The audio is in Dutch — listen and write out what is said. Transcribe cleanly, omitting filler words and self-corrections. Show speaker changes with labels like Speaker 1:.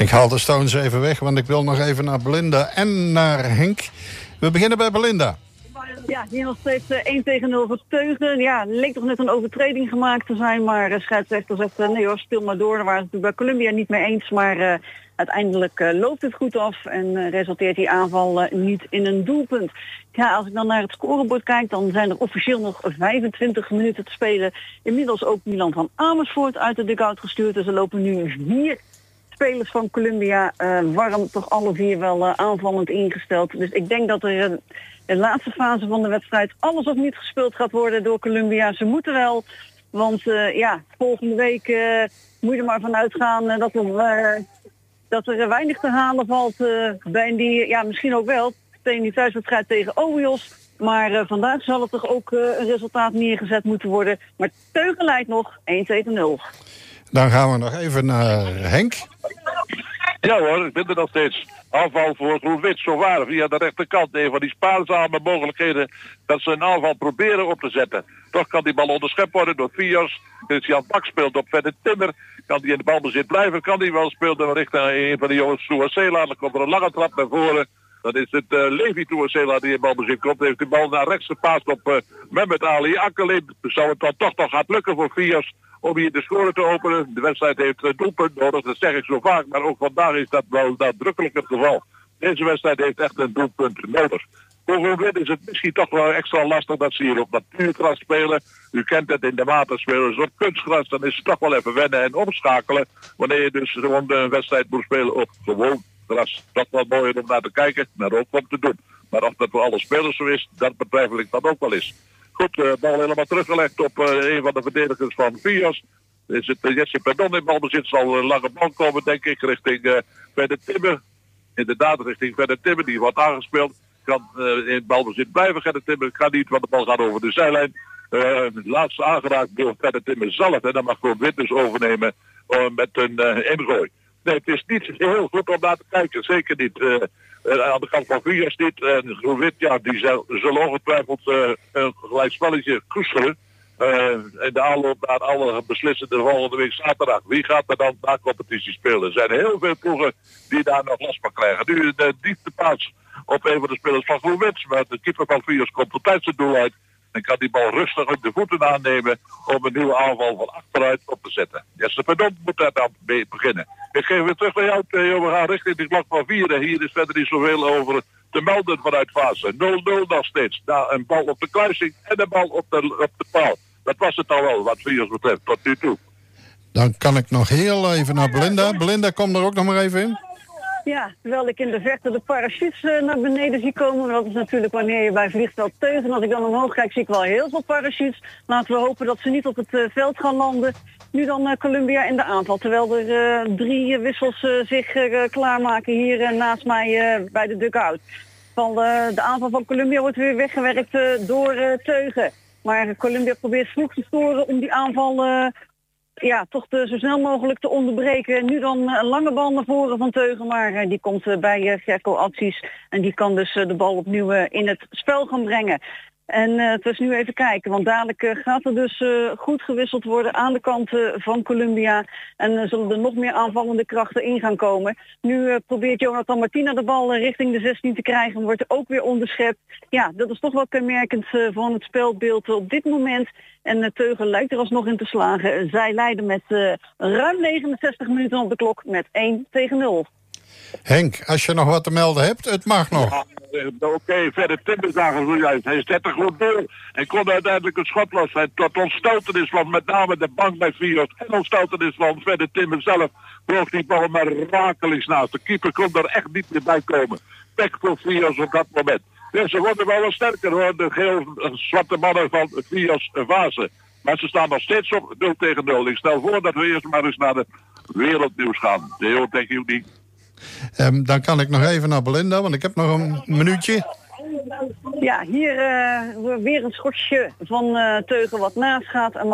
Speaker 1: Ik haal de Stones even weg, want ik wil nog even naar Belinda en naar Henk. We beginnen bij Belinda.
Speaker 2: Ja, hier nog steeds 1-0 voor Teugen. Ja, leek toch net een overtreding gemaakt te zijn, maar de scheidsrechter zegt nee hoor, speel maar door. Daar waren ze natuurlijk bij Columbia niet mee eens, maar uiteindelijk loopt het goed af en resulteert die aanval niet in een doelpunt. Ja, als ik dan naar het scorebord kijk, dan zijn er officieel nog 25 minuten te spelen. Inmiddels ook Milan van Amersfoort uit de dugout gestuurd, dus er lopen nu 4 spelers van Columbia, warm toch alle 4 wel aanvallend ingesteld. Dus ik denk dat er de laatste fase van de wedstrijd alles of niet gespeeld gaat worden door Columbia. Ze moeten wel, want volgende week moet je er maar van uitgaan dat er weinig te halen valt bij die, misschien ook wel, tegen die thuiswedstrijd tegen Orioles. Maar vandaag zal er toch ook een resultaat neergezet moeten worden. Maar Teugen leidt nog 1-0.
Speaker 1: Dan gaan we nog even naar Henk.
Speaker 3: Ja hoor, ik ben er nog steeds. Aanval voor GroenWit, zo waar, via de rechterkant. Een van die spaarzame mogelijkheden dat ze een aanval proberen op te zetten. Toch kan die bal onderschept worden door Fiers. Christian Bak speelt op verder Timmer. Kan die in de balbezit blijven? Kan die wel spelen richting een van de jongens Tuasela. Dan komt er een lange trap naar voren. Dan is het Levi Tuasela die in balbezit komt. Heeft de bal naar rechts gepaast op Mehmet Ali Akkelin. Zou het dan toch nog gaat lukken voor Fiers om hier de score te openen. De wedstrijd heeft een doelpunt nodig, dat zeg ik zo vaak, maar ook vandaag is dat wel nadrukkelijk het geval. Deze wedstrijd heeft echt een doelpunt nodig. Voor GroenWit is het misschien toch wel extra lastig dat ze hier op natuurgras spelen. U kent het, in de waterspelers op kunstgras, dan is het toch wel even wennen en omschakelen. Wanneer je dus gewoon een wedstrijd moet spelen op gewoon gras. Dat wel mooier om naar te kijken, maar ook om te doen. Maar of dat voor alle spelers zo is, dat betwijfel ik dan ook wel eens. Goed, de bal helemaal teruggelegd op een van de verdedigers van Fias. Is het Jesse Perdon in balbezit, zal een lange bal komen, denk ik, richting Verder Timmer. Inderdaad, richting Verder Timmer, die wordt aangespeeld. Kan in balbezit blijven, Verder Timmer kan niet, want de bal gaat over de zijlijn. Het laatste aangeraakt door Verder Timmer zelf. En dan mag GroenWit dus overnemen met een ingooi. Nee, het is niet heel goed om naar te kijken, zeker niet. Aan de kant van Fias niet. En GroenWit, die zullen ongetwijfeld een gelijkspelletje koesteren. In de aanloop naar alle beslissende volgende week zaterdag. Wie gaat er dan na competitie spelen? Er zijn heel veel ploegen die daar nog last van krijgen. Nu de dieptepaas op een van de spelers van GroenWit. Maar de keeper van Fias komt op tijd zijn doel uit. En kan die bal rustig op de voeten aannemen om een nieuwe aanval van achteruit op te zetten. Jesse Perdon moet daar dan mee beginnen. Ik geef weer terug naar jou, Theo. We gaan richting de klok van 4. Hier is verder niet zoveel over te melden vanuit fase. 0-0 nog steeds. Een bal op de kruising en een bal op de paal. Dat was het al wel, wat Fiers betreft, tot nu toe.
Speaker 1: Dan kan ik nog heel even naar Belinda. Belinda, kom er ook nog maar even in.
Speaker 2: Ja, terwijl ik in de verte de parachutes naar beneden zie komen. Dat is natuurlijk wanneer je bij vliegveld Teugen. Als ik dan omhoog kijk, zie ik wel heel veel parachutes. Laten we hopen dat ze niet op het veld gaan landen. Nu dan Columbia in de aanval. Terwijl er 3 wissels zich klaarmaken hier naast mij bij de dugout. De aanval van Columbia wordt weer weggewerkt door Teugen. Maar Columbia probeert vroeg te storen om die aanval toch zo snel mogelijk te onderbreken. Nu dan een lange bal naar voren van Teugen, maar die komt bij Gerco Adsies. En die kan dus de bal opnieuw in het spel gaan brengen. En het is nu even kijken, want dadelijk gaat er dus goed gewisseld worden aan de kant van Columbia. En zullen er nog meer aanvallende krachten in gaan komen. Nu probeert Jonathan Martina de bal richting de 16 te krijgen. Wordt er ook weer onderschept. Ja, dat is toch wel kenmerkend van het spelbeeld op dit moment. En Teugen lijkt er alsnog in te slagen. Zij leiden met ruim 69 minuten op de klok met 1-0.
Speaker 1: Henk, als je nog wat te melden hebt, het mag nog.
Speaker 3: Ja, Oké, verder Timmer zagen we juist. Hij zette goed door en kon uiteindelijk een schot los. En tot ontstoutenis van met name de bank bij Fiers en ontstoutenis van verder Timmer zelf vloog die bal maar rakelings naast. De keeper kon er echt niet meer bij komen. Pek voor Fiers op dat moment. Dus ze worden wel wat sterker hoor, de geel-zwarte mannen van Fiers Vase. Maar ze staan nog steeds op 0-0. Ik stel voor dat we eerst maar eens naar de wereldnieuws gaan. De heel tegen jullie.
Speaker 1: Dan kan ik nog even naar Belinda, want ik heb nog een minuutje.
Speaker 2: Ja, hier weer een schotje van Teugen wat naast gaat.